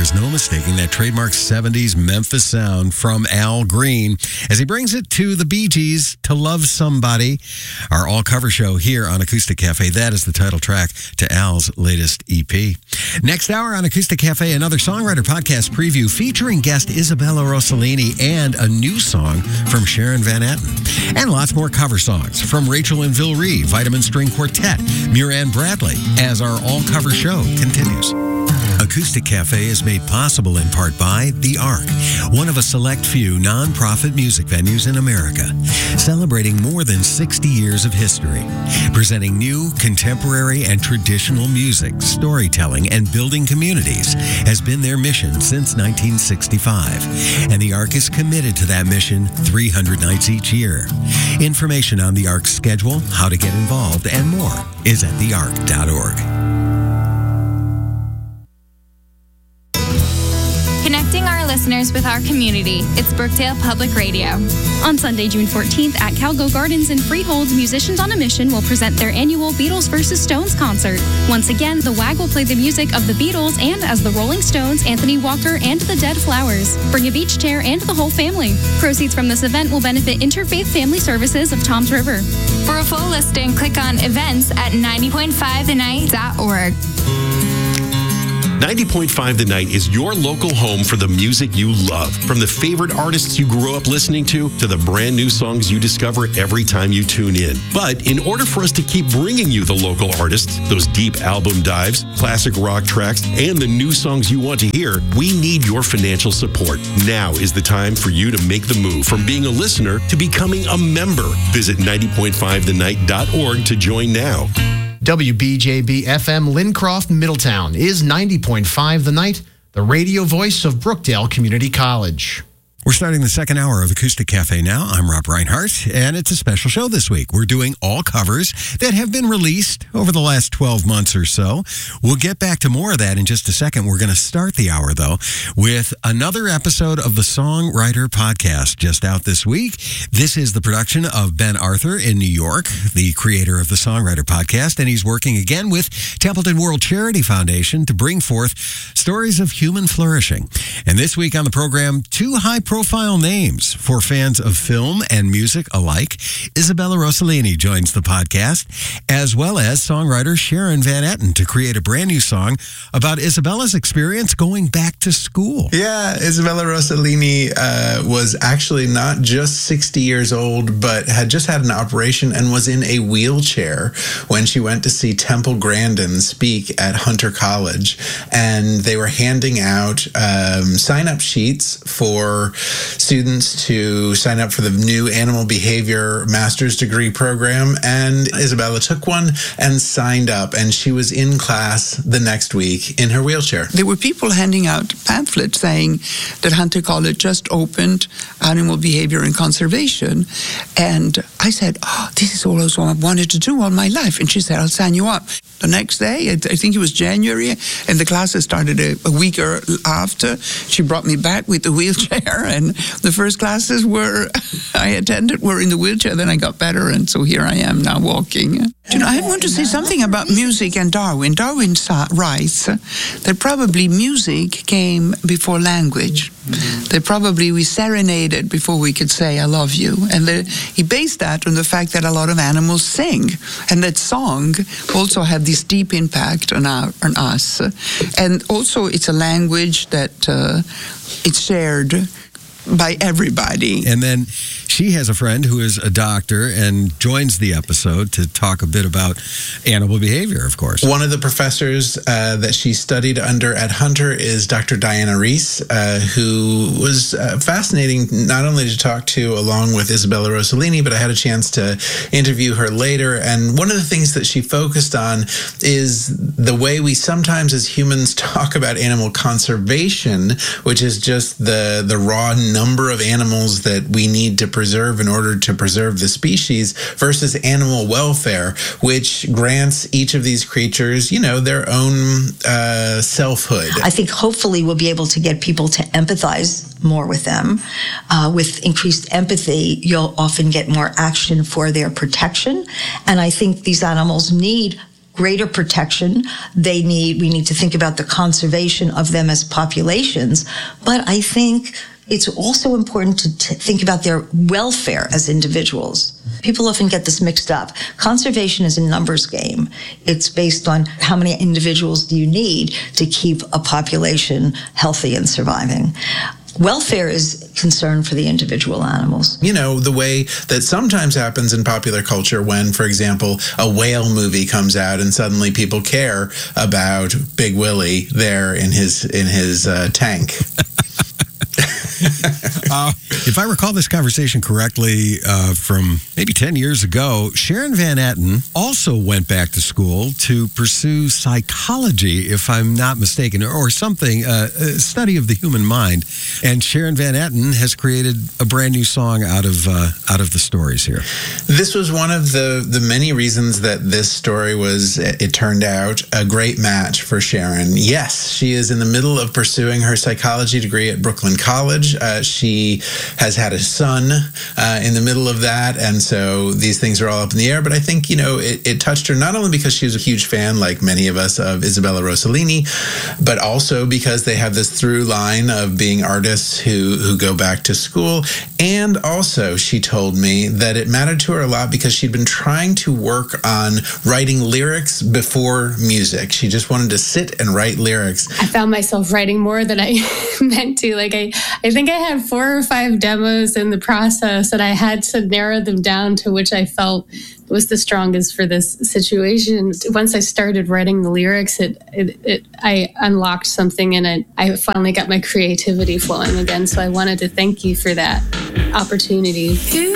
is no mistaking that trademark 70s Memphis sound from Al Green as he brings it to the Bee Gees, To Love Somebody, our all-cover show here on Acoustic Cafe. That is the title track to Al's latest EP. Next hour on Acoustic Cafe, another Songwriter Podcast preview featuring guest Isabella Rossellini and a new song from Sharon Van Etten. And lots more cover songs from Rachel and Vilree, Vitamin String Quartet, Muran Bradley, as our all-cover show continues. Acoustic Cafe is made possible in part by The Ark, one of a select few non-profit music venues in America, celebrating more than 60 years of history, presenting new, contemporary, and traditional music, storytelling, and building communities has been their mission since 1965. And The Ark is committed to that mission 300 nights each year. Information on The Ark's schedule, how to get involved, and more is at theark.org. Connecting our listeners with our community. It's Brookdale Public Radio. On Sunday, June 14th at Calgo Gardens in Freehold, Musicians on a Mission will present their annual Beatles vs. Stones concert. Once again, the WAG will play the music of the Beatles and, as the Rolling Stones, Anthony Walker, and the Dead Flowers. Bring a beach chair and the whole family. Proceeds from this event will benefit Interfaith Family Services of Toms River. For a full listing, click on events at 90.5thenight.org. 90.5 The Night is your local home for the music you love. From the favorite artists you grew up listening to the brand new songs you discover every time you tune in. But in order for us to keep bringing you the local artists, those deep album dives, classic rock tracks, and the new songs you want to hear, we need your financial support. Now is the time for you to make the move from being a listener to becoming a member. Visit 90.5thenight.org to join now. WBJB FM Lincroft, Middletown is 90.5 The Night, the radio voice of Brookdale Community College. We're starting the second hour of Acoustic Cafe now. I'm Rob Reinhart, and it's a special show this week. We're doing all covers that have been released over the last 12 months or so. We'll get back to more of that in just a second. We're going to start the hour, though, with another episode of the Songwriter Podcast just out this week. This is the production of Ben Arthur in New York, the creator of the Songwriter Podcast, and he's working again with Templeton World Charity Foundation to bring forth stories of human flourishing. And this week on the program, two high-profile names for fans of film and music alike. Isabella Rossellini joins the podcast, as well as songwriter Sharon Van Etten to create a brand new song about Isabella's experience going back to school. Yeah, Isabella Rossellini was actually not just 60 years old, but had just had an operation and was in a wheelchair when she went to see Temple Grandin speak at Hunter College. And they were handing out sign-up sheets for students to sign up for the new Animal Behavior Master's Degree program, and Isabella took one and signed up, and she was in class the next week in her wheelchair. There were people handing out pamphlets saying that Hunter College just opened Animal Behavior and Conservation, and I said, this is all I wanted to do all my life, and she said, I'll sign you up. The next day, I think it was January, and the classes started a week after. She brought me back with the wheelchair, and the first classes I attended were in the wheelchair. Then I got better, and so here I am now walking. I want to say something about music and Darwin. Darwin writes that probably music came before language. That probably we serenaded before we could say, I love you. And he based that on the fact that a lot of animals sing, and that song also had this deep impact on us. And also it's a language that it's shared by everybody. And then she has a friend who is a doctor and joins the episode to talk a bit about animal behavior, of course. One of the professors that she studied under at Hunter is Dr. Diana Reese, who was fascinating not only to talk to along with Isabella Rossellini, but I had a chance to interview her later. And one of the things that she focused on is the way we sometimes as humans talk about animal conservation, which is just the raw number of animals that we need to preserve in order to preserve the species, versus animal welfare, which grants each of these creatures, their own selfhood. I think hopefully we'll be able to get people to empathize more with them. With increased empathy, you'll often get more action for their protection. And I think these animals need greater protection. We need to think about the conservation of them as populations. But I think it's also important to think about their welfare as individuals. People often get this mixed up. Conservation is a numbers game. It's based on how many individuals do you need to keep a population healthy and surviving. Welfare is concern for the individual animals. You know, the way that sometimes happens in popular culture when, for example, a whale movie comes out and suddenly people care about Big Willie there in his tank. If I recall this conversation correctly from maybe 10 years ago, Sharon Van Etten also went back to school to pursue psychology, if I'm not mistaken, or something, a study of the human mind. And Sharon Van Etten has created a brand new song out of the stories here. This was one of the many reasons that this story was, it turned out, a great match for Sharon. Yes, she is in the middle of pursuing her psychology degree at Brooklyn College. She has had a son in the middle of that, and so these things are all up in the air. But I think, you know, it touched her not only because she was a huge fan, like many of us, of Isabella Rossellini, but also because they have this through line of being artists who go back to school. And also, she told me that it mattered to her a lot because she'd been trying to work on writing lyrics before music. She just wanted to sit and write lyrics. I found myself writing more than I meant to. Like, I think I had 4 or 5 demos in the process, and I had to narrow them down to which I felt was the strongest for this situation. Once I started writing the lyrics, I unlocked something, and I finally got my creativity flowing again. So I wanted to thank you for that opportunity.